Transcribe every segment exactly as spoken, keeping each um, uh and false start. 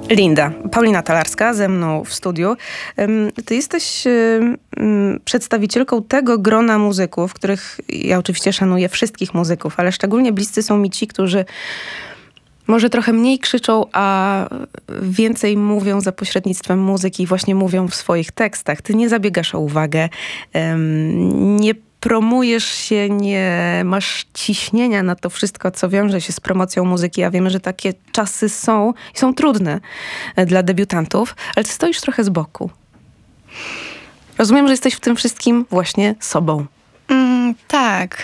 Linda, Paulina Talarska ze mną w studiu. Ty jesteś przedstawicielką tego grona muzyków, których ja oczywiście szanuję wszystkich muzyków, ale szczególnie bliscy są mi ci, którzy może trochę mniej krzyczą, a więcej mówią za pośrednictwem muzyki i właśnie mówią w swoich tekstach. Ty nie zabiegasz o uwagę, nie promujesz się, nie masz ciśnienia na to wszystko, co wiąże się z promocją muzyki, a wiemy, że takie czasy są i są trudne dla debiutantów, ale ty stoisz trochę z boku. Rozumiem, że jesteś w tym wszystkim właśnie sobą. Mm, tak.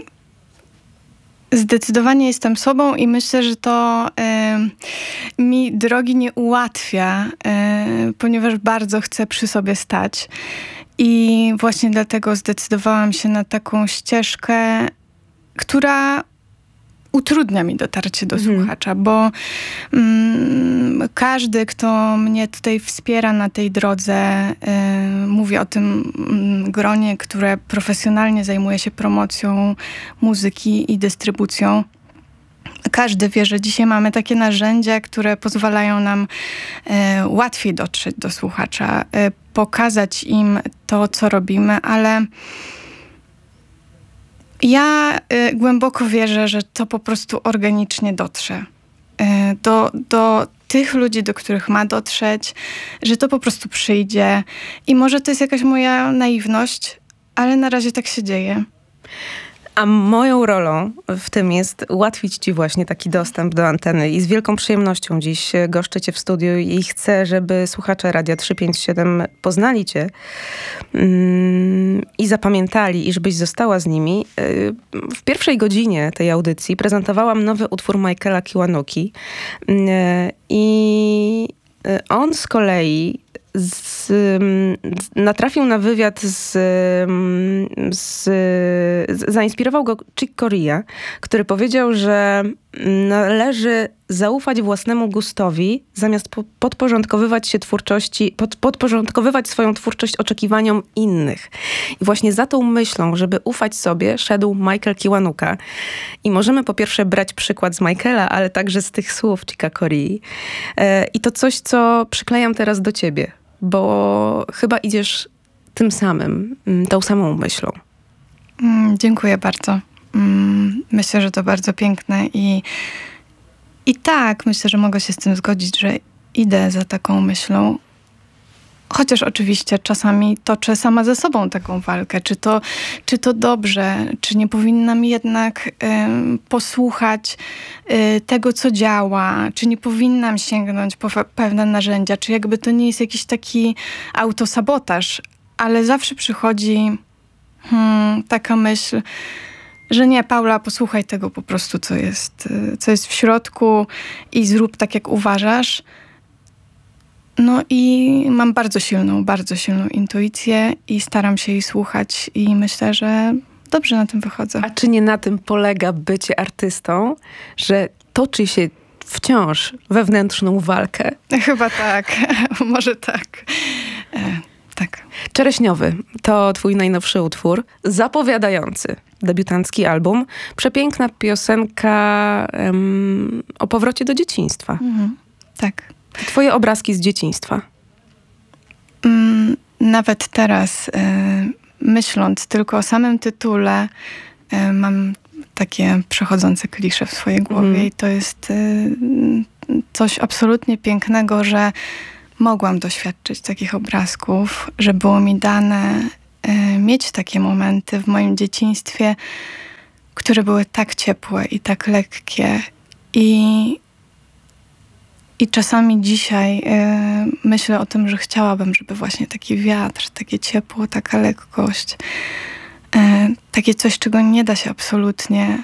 Zdecydowanie jestem sobą i myślę, że to y, mi drogi nie ułatwia, y, ponieważ bardzo chcę przy sobie stać. I właśnie dlatego zdecydowałam się na taką ścieżkę, która utrudnia mi dotarcie do mhm. słuchacza, bo mm, każdy, kto mnie tutaj wspiera na tej drodze, y, mówi o tym y, gronie, które profesjonalnie zajmuje się promocją muzyki i dystrybucją. Każdy wie, że dzisiaj mamy takie narzędzia, które pozwalają nam y, łatwiej dotrzeć do słuchacza, y, pokazać im to, co robimy, ale ja y, głęboko wierzę, że to po prostu organicznie dotrze y, do, do tych ludzi, do których ma dotrzeć, że to po prostu przyjdzie i może to jest jakaś moja naiwność, ale na razie tak się dzieje. A moją rolą w tym jest ułatwić ci właśnie taki dostęp do anteny i z wielką przyjemnością dziś goszczę cię w studiu i chcę, żeby słuchacze Radia trzysta pięćdziesiąt siedem poznali cię mm, i zapamiętali, i żebyś została z nimi. W pierwszej godzinie tej audycji prezentowałam nowy utwór Michaela Kiwanuki i on z kolei Z, natrafił na wywiad z, z, z... Zainspirował go Chick Corea, który powiedział, że należy zaufać własnemu gustowi, zamiast po, podporządkowywać się twórczości, pod, podporządkowywać swoją twórczość oczekiwaniom innych. I właśnie za tą myślą, żeby ufać sobie, szedł Michael Kiwanuka. I możemy po pierwsze brać przykład z Michaela, ale także z tych słów Chicka Corei. E, I to coś, co przyklejam teraz do ciebie, bo chyba idziesz tym samym, tą samą myślą. Mm, dziękuję bardzo. Mm, myślę, że to bardzo piękne i, i tak, myślę, że mogę się z tym zgodzić, że idę za taką myślą. Chociaż oczywiście czasami toczę sama ze sobą taką walkę. Czy to, czy to dobrze? Czy nie powinnam jednak y, posłuchać y, tego, co działa? Czy nie powinnam sięgnąć po pewne narzędzia? Czy jakby to nie jest jakiś taki autosabotaż? Ale zawsze przychodzi hmm, taka myśl, że nie, Paula, posłuchaj tego po prostu, co jest, co jest w środku i zrób tak, jak uważasz. No i mam bardzo silną, bardzo silną intuicję i staram się jej słuchać i myślę, że dobrze na tym wychodzę. A czy nie na tym polega bycie artystą, że toczy się wciąż wewnętrzną walkę? Chyba tak, może tak. E, tak. Czereśniowy to twój najnowszy utwór, zapowiadający debiutancki album. Przepiękna piosenka um, o powrocie do dzieciństwa. Mhm, tak. Twoje obrazki z dzieciństwa. Mm, nawet teraz, y, myśląc tylko o samym tytule, y, mam takie przechodzące klisze w swojej głowie mm. i to jest y, coś absolutnie pięknego, że mogłam doświadczyć takich obrazków, że było mi dane y, mieć takie momenty w moim dzieciństwie, które były tak ciepłe i tak lekkie i I czasami dzisiaj y, myślę o tym, że chciałabym, żeby właśnie taki wiatr, takie ciepło, taka lekkość, y, takie coś, czego nie da się absolutnie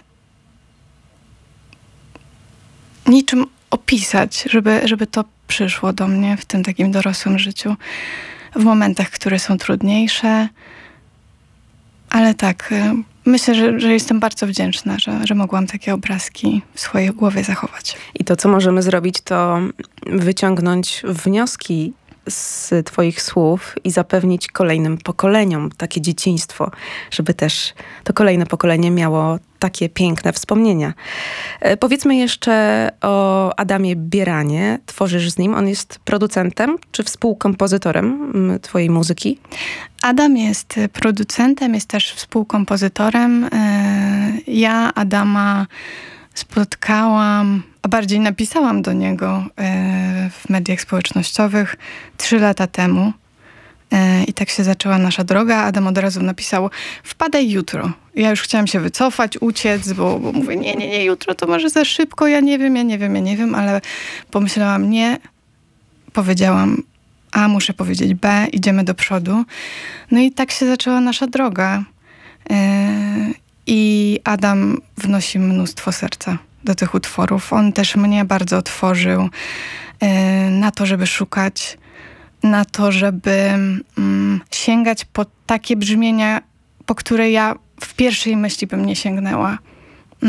niczym opisać, żeby, żeby to przyszło do mnie w tym takim dorosłym życiu, w momentach, które są trudniejsze. Ale tak, y, myślę, że, że jestem bardzo wdzięczna, że, że mogłam takie obrazki w swojej głowie zachować. I to, co możemy zrobić, to wyciągnąć wnioski z twoich słów i zapewnić kolejnym pokoleniom takie dzieciństwo, żeby też to kolejne pokolenie miało takie piękne wspomnienia. E, powiedzmy jeszcze o Adamie Bieranie. Tworzysz z nim. On jest producentem czy współkompozytorem m, twojej muzyki? Adam jest producentem, jest też współkompozytorem. Ja Adama spotkałam, a bardziej napisałam do niego w mediach społecznościowych trzy lata temu. I tak się zaczęła nasza droga. Adam od razu napisał: wpadaj jutro. Ja już chciałam się wycofać, uciec, bo, bo mówię, nie, nie, nie, jutro to może za szybko, ja nie wiem, ja nie wiem, ja nie wiem, ale pomyślałam, nie, powiedziałam A, muszę powiedzieć B, idziemy do przodu. No i tak się zaczęła nasza droga. Yy, I Adam wnosi mnóstwo serca do tych utworów. On też mnie bardzo otworzył yy, na to, żeby szukać, na to, żeby yy, sięgać po takie brzmienia, po które ja w pierwszej myśli bym nie sięgnęła. Yy,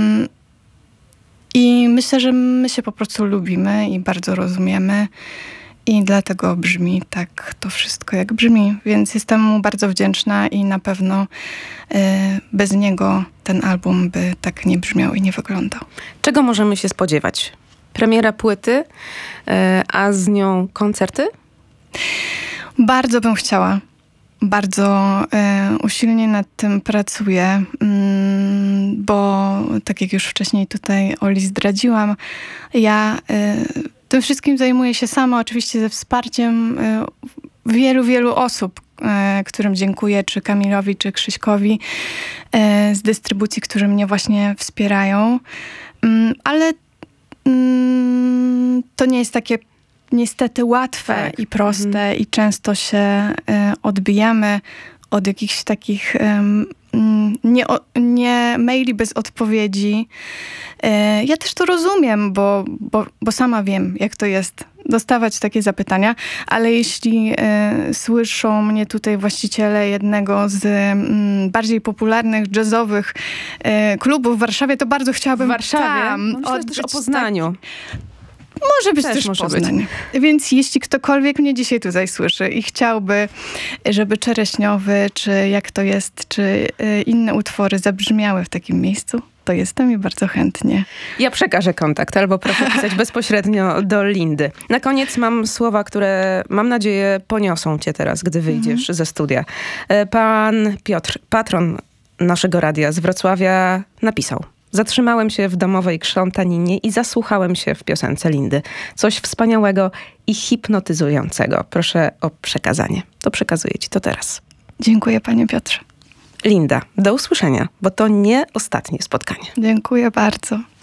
I myślę, że my się po prostu lubimy i bardzo rozumiemy. I dlatego brzmi tak to wszystko, jak brzmi. Więc jestem mu bardzo wdzięczna i na pewno y, bez niego ten album by tak nie brzmiał i nie wyglądał. Czego możemy się spodziewać? Premiera płyty, y, a z nią koncerty? Bardzo bym chciała. Bardzo y, usilnie nad tym pracuję, y, bo tak jak już wcześniej tutaj Oli zdradziłam, ja... Y, Tym wszystkim zajmuję się sama, oczywiście ze wsparciem y, wielu, wielu osób, y, którym dziękuję, czy Kamilowi, czy Krzyśkowi y, z dystrybucji, którzy mnie właśnie wspierają. Y, ale y, to nie jest takie niestety łatwe tak. i proste mhm. i często się y, odbijamy od jakichś takich um, nie, nie maili bez odpowiedzi. E, ja też to rozumiem, bo, bo, bo sama wiem, jak to jest dostawać takie zapytania, ale jeśli e, słyszą mnie tutaj właściciele jednego z m, bardziej popularnych jazzowych e, klubów w Warszawie, to bardzo chciałabym w Warszawie? tam No, myślę, też o Poznaniu. Tak, może być też, też może Poznań. Być. Więc jeśli ktokolwiek mnie dzisiaj tutaj słyszy i chciałby, żeby Czereśniowy, czy jak to jest, czy inne utwory zabrzmiały w takim miejscu, to jestem i bardzo chętnie. Ja przekażę kontakt, albo proszę pisać bezpośrednio do Lindy. Na koniec mam słowa, które mam nadzieję poniosą cię teraz, gdy wyjdziesz mhm. ze studia. Pan Piotr, patron naszego radia z Wrocławia, napisał: zatrzymałem się w domowej krzątaninie i zasłuchałem się w piosence Lindy. Coś wspaniałego i hipnotyzującego. Proszę o przekazanie. To przekazuję ci to teraz. Dziękuję, panie Piotrze. Linda, do usłyszenia, bo to nie ostatnie spotkanie. Dziękuję bardzo.